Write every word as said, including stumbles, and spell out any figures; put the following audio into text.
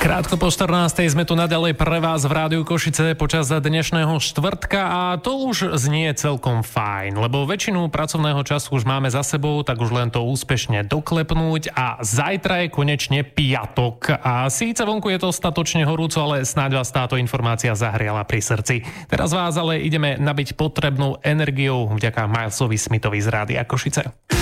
Krátko po štrnástej sme tu naďalej pre vás v Rádiu Košice počas dnešného štvrtka a to už znie celkom fajn, lebo väčšinu pracovného času už máme za sebou, tak už len to úspešne doklepnúť a zajtra je konečne piatok. A síce vonku je to statočne horúco, ale snáď vás táto informácia zahriala pri srdci. Teraz vás ale ideme nabiť potrebnou energiou vďaka Milesovi Smithovi z Rádia Košice.